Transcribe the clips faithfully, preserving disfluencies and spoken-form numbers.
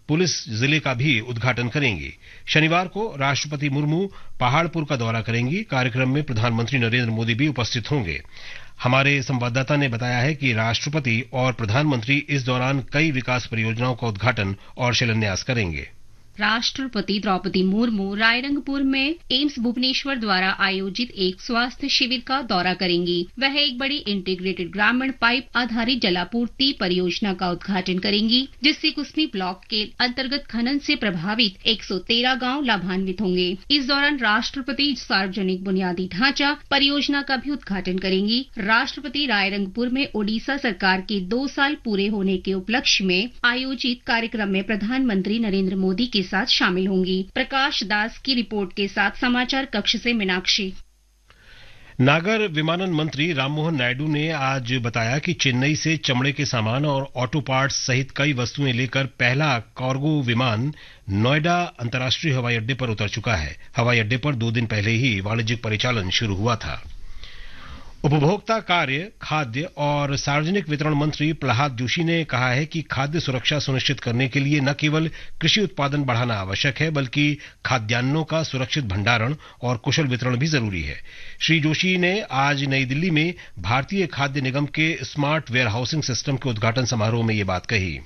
Police जिले का भी उद्घाटन करेंगी। शनिवार को राष्ट्रपति मुर्मू पहाड़पुर का दौरा करेंगी। कार्यक्रम में प्रधानमंत्री नरेंद्र मोदी भी उपस्थित होंगे। हमारे संवाददाता ने बताया है कि राष्ट्रपति और प्रधानमंत्री इस दौरान कई विकास परियोजनाओं का उद्घाटन और शिलान्यास करेंगे। राष्ट्रपति द्रौपदी मुर्मू रायरंगपुर में एम्स भुवनेश्वर द्वारा आयोजित एक स्वास्थ्य शिविर का दौरा करेंगी। वह एक बड़ी इंटीग्रेटेड ग्रामीण पाइप आधारित जलापूर्ति परियोजना का उद्घाटन करेंगी, जिससे कुसमी ब्लॉक के अंतर्गत खनन से प्रभावित एक सौ तेरह गांव लाभान्वित होंगे। इस दौरान राष्ट्रपति सार्वजनिक बुनियादी ढांचा परियोजना का भी उद्घाटन करेंगी। राष्ट्रपति रायरंगपुर में ओडिशा सरकार के दो साल पूरे होने के उपलक्ष्य में आयोजित कार्यक्रम में प्रधानमंत्री नरेंद्र मोदी के साथ शामिल होंगी। प्रकाश दास की रिपोर्ट के साथ समाचार कक्ष से मीनाक्षी। नागर विमानन मंत्री राममोहन नायडू ने आज बताया कि चेन्नई से चमड़े के सामान और ऑटो पार्ट्स सहित कई वस्तुएं लेकर पहला कार्गो विमान नोएडा अंतर्राष्ट्रीय हवाई अड्डे पर उतर चुका है। हवाई अड्डे पर दो दिन पहले ही वाणिज्यिक परिचालन शुरू हुआ था। उपभोक्ता कार्य, खाद्य और सार्वजनिक वितरण मंत्री प्रहलाद जोशी ने कहा है कि खाद्य सुरक्षा सुनिश्चित करने के लिए न केवल कृषि उत्पादन बढ़ाना आवश्यक है, बल्कि खाद्यान्नों का सुरक्षित भंडारण और कुशल वितरण भी जरूरी है। श्री जोशी ने आज नई दिल्ली में भारतीय खाद्य निगम के स्मार्ट वेयर हाउसिंग सिस्टम के उद्घाटन समारोह में ये बात कही।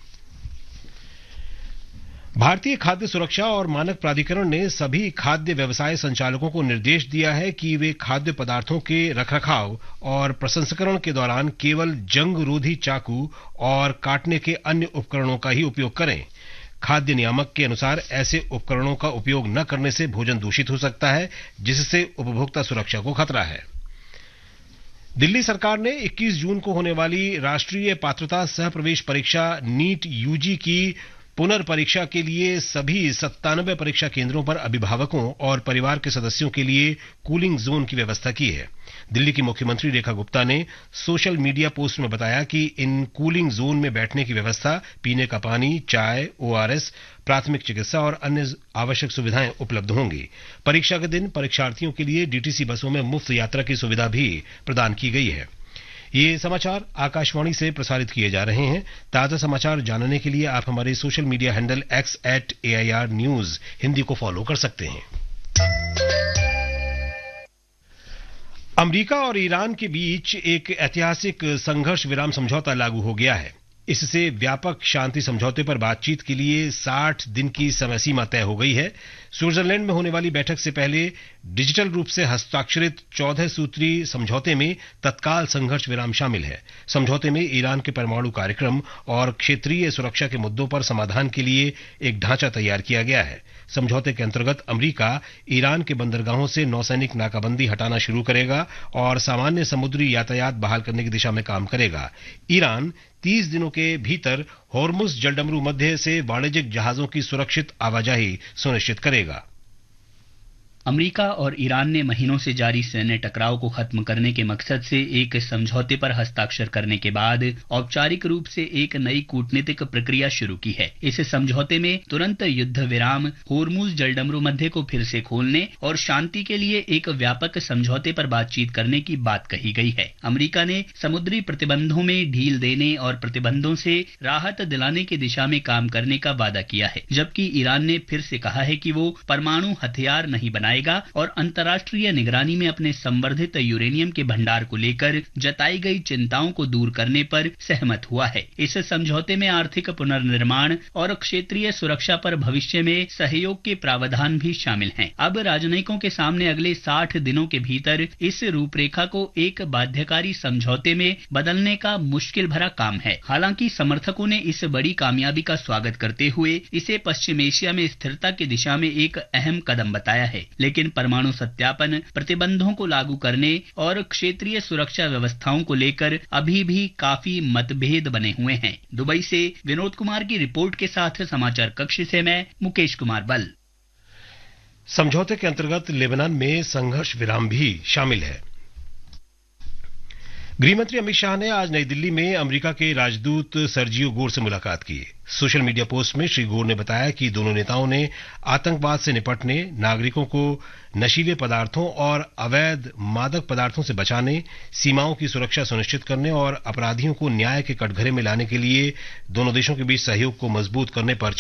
भारतीय खाद्य सुरक्षा और मानक प्राधिकरण ने सभी खाद्य व्यवसाय संचालकों को निर्देश दिया है कि वे खाद्य पदार्थों के रखरखाव और प्रसंस्करण के दौरान केवल जंग रोधी चाकू और काटने के अन्य उपकरणों का ही उपयोग करें। खाद्य नियामक के अनुसार ऐसे उपकरणों का उपयोग न करने से भोजन दूषित हो सकता है, जिससे उपभोक्ता सुरक्षा को खतरा है। दिल्ली सरकार ने इक्कीस जून को होने वाली राष्ट्रीय पात्रता सह प्रवेश परीक्षा नीट यूजी की पुनर्परीक्षा के लिए सभी सत्तानवे परीक्षा केंद्रों पर अभिभावकों और परिवार के सदस्यों के लिए कूलिंग जोन की व्यवस्था की है। दिल्ली की मुख्यमंत्री रेखा गुप्ता ने सोशल मीडिया पोस्ट में बताया कि इन कूलिंग जोन में बैठने की व्यवस्था, पीने का पानी, चाय, ओआरएस, प्राथमिक चिकित्सा और अन्य आवश्यक सुविधाएं उपलब्ध होंगी। परीक्षा के दिन परीक्षार्थियों के लिए डीटीसी बसों में मुफ्त यात्रा की सुविधा भी प्रदान की गई है। ये समाचार आकाशवाणी से प्रसारित किए जा रहे हैं। ताजा समाचार जानने के लिए आप हमारे social media handle x eight AIR news Hindi को फॉलो कर सकते हैं। अमेरिका और ईरान के बीच एक ऐतिहासिक संघर्ष विराम समझौता लागू हो गया है। इससे व्यापक शांति समझौते पर बातचीत के लिए साठ दिन की समय सीमा तय हो गई है। स्विट्जरलैंड में होने वाली बैठक से पहले डिजिटल रूप से हस्ताक्षरित चौदह सूत्री समझौते में तत्काल संघर्ष विराम शामिल है। समझौते में ईरान के परमाणु कार्यक्रम और क्षेत्रीय सुरक्षा के मुद्दों पर समाधान के लिए एक ढांचा तैयार किया गया है। समझौते के अंतर्गत अमेरिका ईरान के बंदरगाहों से नौसैनिक नाकाबंदी हटाना शुरू करेगा और सामान्य समुद्री यातायात बहाल करने की दिशा में काम करेगा। ईरान तीस दिनों के भीतर होर्मुज जलडमरू मध्य से वाणिज्यिक जहाजों की सुरक्षित आवाजाही सुनिश्चित करेगा। अमेरिका और ईरान ने महीनों से जारी सैन्य टकराव को खत्म करने के मकसद से एक समझौते पर हस्ताक्षर करने के बाद औपचारिक रूप से एक नई कूटनीतिक प्रक्रिया शुरू की है। इस समझौते में तुरंत युद्ध विराम, होर्मुज जलडमरू मध्य को फिर से खोलने और शांति के लिए एक व्यापक समझौते पर बातचीत करने की बात कही गई है। अमेरिका ने समुद्री प्रतिबंधों में ढील देने और प्रतिबंधों से राहत दिलाने की दिशा में काम करने का वादा किया है, जबकि ईरान ने फिर से कहा है कि वो परमाणु हथियार नहीं बनाएगा और अंतर्राष्ट्रीय निगरानी में अपने संवर्धित यूरेनियम के भंडार को लेकर जताई गई चिंताओं को दूर करने पर सहमत हुआ है। इस समझौते में आर्थिक पुनर्निर्माण और क्षेत्रीय सुरक्षा पर भविष्य में सहयोग के प्रावधान भी शामिल हैं। अब राजनयिकों के सामने अगले साठ दिनों के भीतर इस रूपरेखा को एक बाध्यकारी समझौते में बदलने का मुश्किल भरा काम है। हालांकि समर्थकों ने इस बड़ी कामयाबी का स्वागत करते हुए इसे पश्चिम एशिया में स्थिरता की दिशा में एक अहम कदम बताया है, लेकिन परमाणु सत्यापन, प्रतिबंधों को लागू करने और क्षेत्रीय सुरक्षा व्यवस्थाओं को लेकर अभी भी काफी मतभेद बने हुए हैं। दुबई से विनोद कुमार की रिपोर्ट के साथ समाचार कक्ष से मैं मुकेश कुमार बल। समझौते के अंतर्गत लेबनान में संघर्ष विराम भी शामिल है। गृहमंत्री अमित शाह ने आज नई दिल्ली में अमेरिका के राजदूत सर्जियो गोर से मुलाकात की। सोशल मीडिया पोस्ट में श्री गोर ने बताया कि दोनों नेताओं ने आतंकवाद से निपटने, नागरिकों को नशीले पदार्थों और अवैध मादक पदार्थों से बचाने, सीमाओं की सुरक्षा सुनिश्चित करने और अपराधियों को न्याय के कटघरे में लाने के लिए दोनों देशों के बीच सहयोग को मजबूत करने पर